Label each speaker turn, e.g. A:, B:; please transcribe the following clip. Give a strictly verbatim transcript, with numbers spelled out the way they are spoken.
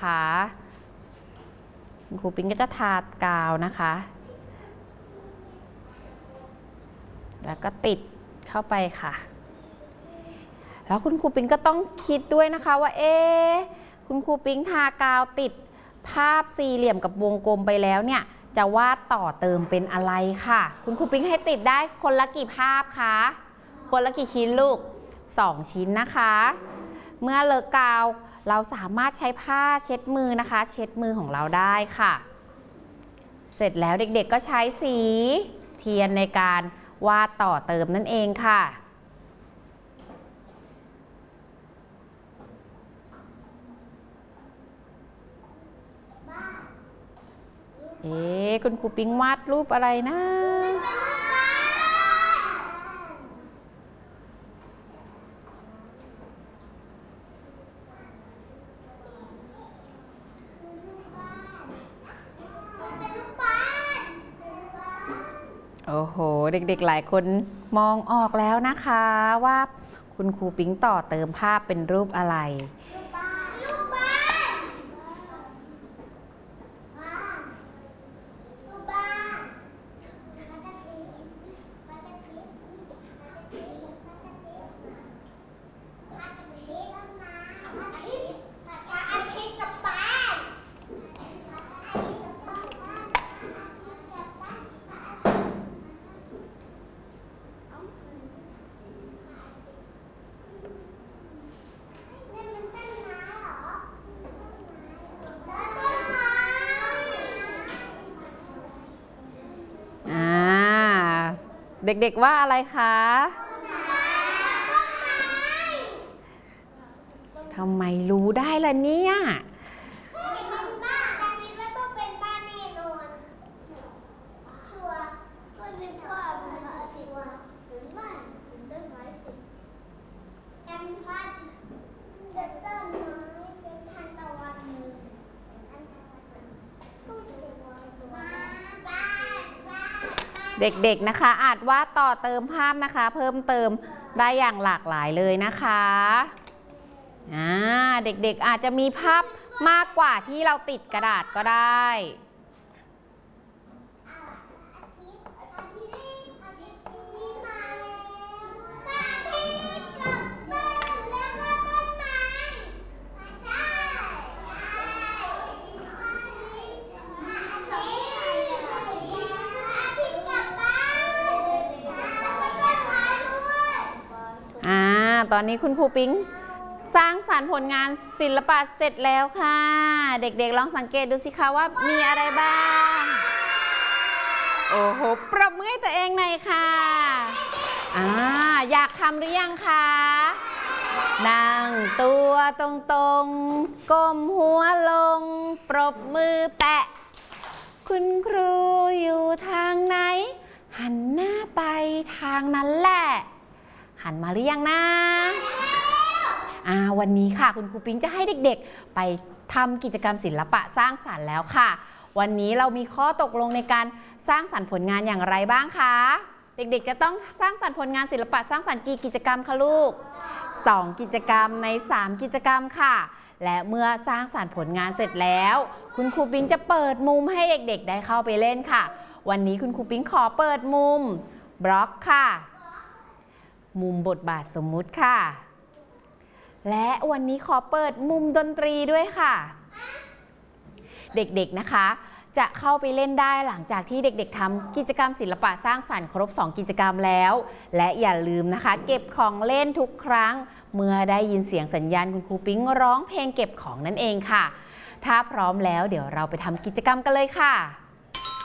A: นะคะคุณครูปิ๊งก็จะทากาวนะคะแล้วก็ติดเข้าไปค่ะแล้วคุณครูปิ๊งก็ต้องคิดด้วยนะคะว่าเอ๊ะคุณครูปิ๊งทากาวติดภาพสี่เหลี่ยมกับวงกลมไปแล้วเนี่ยจะวาดต่อเติมเป็นอะไรค่ะคุณครูปิ๊งให้ติดได้คนละกี่ภาพคะคนละกี่ชิ้นลูกสองชิ้นนะคะเมื่อเลอะกาวเราสามารถใช้ผ้าเช็ดมือนะคะเช็ดมือของเราได้ค่ะเสร็จแล้วเด็กๆก็ใช้สีเทียนในการวาดต่อเติมนั่นเองค่ะเอ๊ะคุณครูปิ๊งวาดรูปอะไรนะโอ้โหเด็กๆหลายคนมองออกแล้วนะคะว่าคุณครูปิ๊งต่อเติมภาพเป็นรูปอะไรเด็กๆว่าอะไรคะทำไมรู้ได้ล่ะเนี่ยเด็กๆนะคะอาจวาดต่อเติมภาพนะคะเพิ่มเติมได้อย่างหลากหลายเลยนะคะอ่าเด็กๆอาจจะมีภาพมากกว่าที่เราติดกระดาษก็ได้ตอนนี้คุณครูปิ๊งสร้างสรรค์ผลงานศิลปะเสร็จแล้วค่ะเด็กๆลองสังเกตดูสิคะว่ามีอะไรบ้างโอ้โหปรบมือให้ตัวเองหน่อยค่ะอ่าอยากทำหรือยังคะนั่งตัวตรงๆก้มหัวลงปรบมือแปะคุณครูอยู่ทางไหนหันหน้าไปทางนั้นแหละหันมาหรือยังนะอ่าวันนี้ค่ะคุณครูปิ๊งจะให้เด็กๆไปทำกิจกรรมศิลปะสร้างสรรค์แล้วค่ะวันนี้เรามีข้อตกลงในการสร้างสรรค์ผลงานอย่างไรบ้างคะเด็กๆจะต้องสร้างสรรค์ผลงานศิลปะสร้างสรรค์กี่กิจกรรมคะลูกสองกิจกรรมในสามกิจกรรมค่ะและเมื่อสร้างสรรค์ผลงานเสร็จแล้วคุณครูปิ๊งจะเปิดมุมให้เด็กๆได้เข้าไปเล่นค่ะวันนี้คุณครูปิ๊งขอเปิดมุมบล็อกค่ะมุมบทบาทสมมุติค่ะและวันนี้ขอเปิดมุมดนตรีด้วยค่ะเด็กๆนะคะจะเข้าไปเล่นได้หลังจากที่เด็กๆทำกิจกรรมศิลปะสร้างสรรค์ครบสองกิจกรรมแล้วและอย่าลืมนะคะเก็บของเล่นทุกครั้งเมื่อได้ยินเสียงสัญญาณคุณครูปิ๊งร้องเพลงเก็บของนั่นเองค่ะถ้าพร้อมแล้วเดี๋ยวเราไปทำกิจกรรมกันเลยค่ะ